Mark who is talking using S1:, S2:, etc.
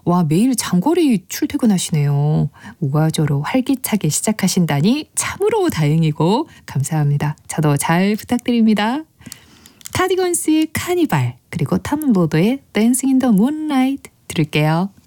S1: 와, 매일 장거리 출퇴근하시네요. 무과저로 활기차게 시작하신다니 참으로 다행이고 감사합니다. 저도 잘 부탁드립니다. 카디건스의 카니발, 그리고 탐 로더의 댄싱 인 더 문라이트 들을게요.